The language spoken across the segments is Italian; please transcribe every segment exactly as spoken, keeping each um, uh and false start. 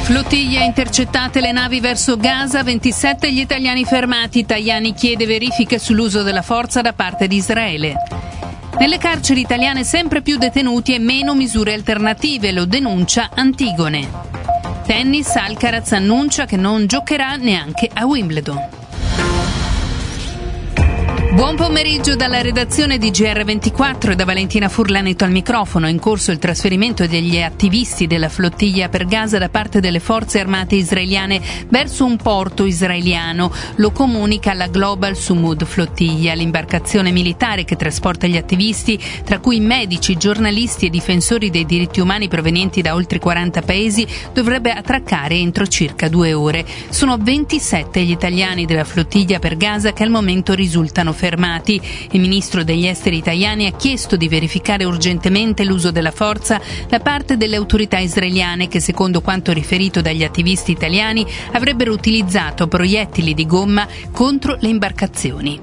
Flottiglia intercettate le navi verso Gaza, ventisette gli italiani fermati. Tajani chiede verifiche sull'uso della forza da parte di Israele. Nelle carceri italiane sempre più detenuti e meno misure alternative, lo denuncia Antigone. Tennis, Alcaraz annuncia che non giocherà neanche a Wimbledon. Buon pomeriggio dalla redazione di G R ventiquattro e da Valentina Furlaneto al microfono. È in corso il trasferimento degli attivisti della flottiglia per Gaza da parte delle forze armate israeliane verso un porto israeliano. Lo comunica la Global Sumud Flottiglia, l'imbarcazione militare che trasporta gli attivisti, tra cui medici, giornalisti e difensori dei diritti umani provenienti da oltre quaranta paesi, dovrebbe attraccare entro circa due ore. Sono ventisette gli italiani della flottiglia per Gaza che al momento risultano fermati. Fermati. Il ministro degli esteri Tajani ha chiesto di verificare urgentemente l'uso della forza da parte delle autorità israeliane che, secondo quanto riferito dagli attivisti italiani, avrebbero utilizzato proiettili di gomma contro le imbarcazioni.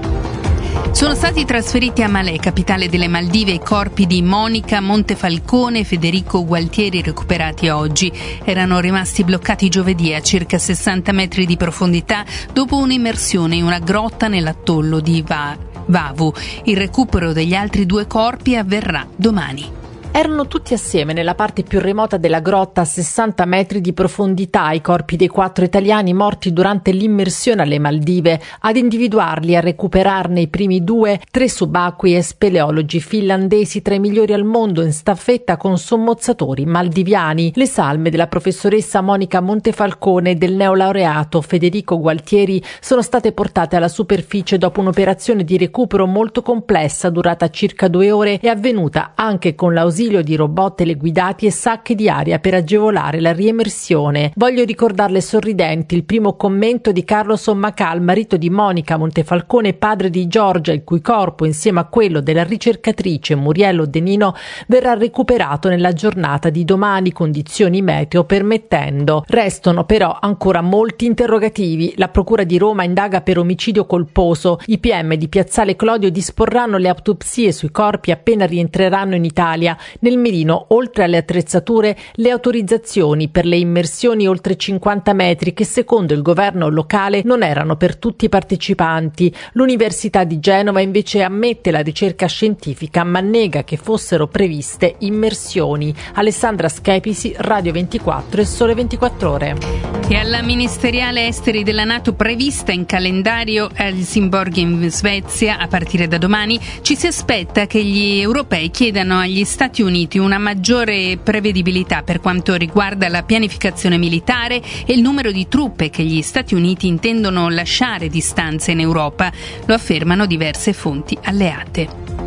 Sono stati trasferiti a Malé, capitale delle Maldive, i corpi di Monica Montefalcone e Federico Gualtieri recuperati oggi. Erano rimasti bloccati giovedì a circa sessanta metri di profondità dopo un'immersione in una grotta nell'atollo di Va- Vavu. Il recupero degli altri due corpi avverrà domani. Erano tutti assieme nella parte più remota della grotta a sessanta metri di profondità i corpi dei quattro italiani morti durante l'immersione alle Maldive. Ad individuarli e a recuperarne i primi due, tre subacquei e speleologi finlandesi tra i migliori al mondo in staffetta con sommozzatori maldiviani. Le salme della professoressa Monica Montefalcone e del neolaureato Federico Gualtieri sono state portate alla superficie dopo un'operazione di recupero molto complessa durata circa due ore e avvenuta anche con l'ausilio di robot teleguidati e sacche di aria per agevolare la riemersione. Voglio ricordarle sorridenti il primo commento di Carlo Sommacal, marito di Monica Montefalcone e padre di Giorgia, il cui corpo, insieme a quello della ricercatrice Muriello Denino, verrà recuperato nella giornata di domani, condizioni meteo permettendo. Restano però ancora molti interrogativi. La Procura di Roma indaga per omicidio colposo. I P M di Piazzale Clodio disporranno le autopsie sui corpi appena rientreranno in Italia. Nel mirino, oltre alle attrezzature, le autorizzazioni per le immersioni oltre cinquanta metri che secondo il governo locale non erano per tutti i partecipanti. L'Università di Genova invece ammette la ricerca scientifica ma nega che fossero previste immersioni. Alessandra Schepisi, Radio ventiquattro e Sole ventiquattro Ore. E alla ministeriale esteri della NATO prevista in calendario a Helsingborg in Svezia a partire da domani, ci si aspetta che gli europei chiedano agli Stati Uniti una maggiore prevedibilità per quanto riguarda la pianificazione militare e il numero di truppe che gli Stati Uniti intendono lasciare di stanza in Europa, lo affermano diverse fonti alleate.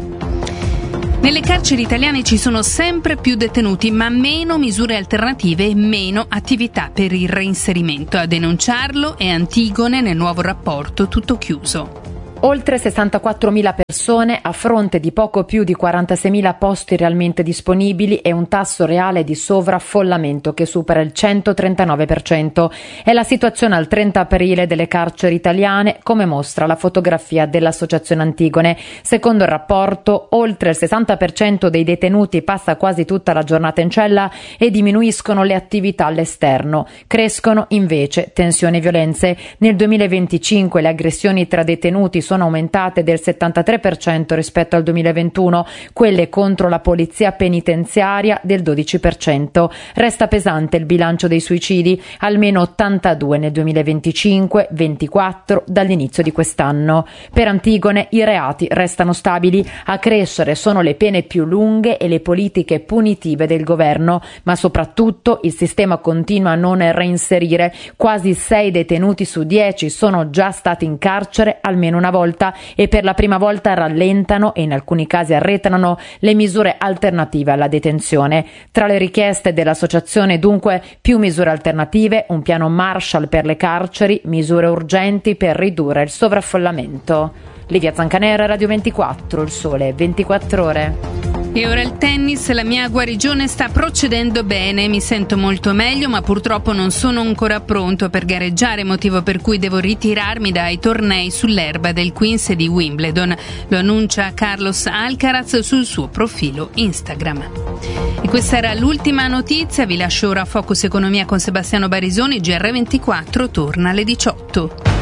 Nelle carceri italiane ci sono sempre più detenuti, ma meno misure alternative e meno attività per il reinserimento. A denunciarlo è Antigone nel nuovo rapporto Tutto Chiuso. Oltre sessantaquattromila persone a fronte di poco più di quarantaseimila posti realmente disponibili e un tasso reale di sovraffollamento che supera il centotrentanove per cento. È la situazione al trenta aprile delle carceri italiane, come mostra la fotografia dell'Associazione Antigone. Secondo il rapporto, oltre il sessanta per cento dei detenuti passa quasi tutta la giornata in cella e diminuiscono le attività all'esterno. Crescono invece tensioni e violenze. Nel duemilaventicinque le aggressioni tra detenuti sono sono aumentate del settantatré per cento rispetto al duemilaventuno, quelle contro la polizia penitenziaria del dodici per cento. Resta pesante il bilancio dei suicidi, almeno ottantadue nel duemilaventicinque, ventiquattro dall'inizio di quest'anno. Per Antigone i reati restano stabili, a crescere sono le pene più lunghe e le politiche punitive del governo, ma soprattutto il sistema continua a non reinserire. Quasi sei detenuti su dieci sono già stati in carcere almeno una volta e per la prima volta rallentano e in alcuni casi arretrano le misure alternative alla detenzione. Tra le richieste dell'associazione dunque più misure alternative, un piano Marshall per le carceri, misure urgenti per ridurre il sovraffollamento. Livia Zancanera, Radio ventiquattro, Il Sole ventiquattro Ore. E ora il tennis, la mia guarigione sta procedendo bene, mi sento molto meglio, ma purtroppo non sono ancora pronto per gareggiare, motivo per cui devo ritirarmi dai tornei sull'erba del Queens e di Wimbledon. Lo annuncia Carlos Alcaraz sul suo profilo Instagram. E questa era l'ultima notizia, vi lascio ora a Focus Economia con Sebastiano Barisoni. G R ventiquattro torna alle diciotto.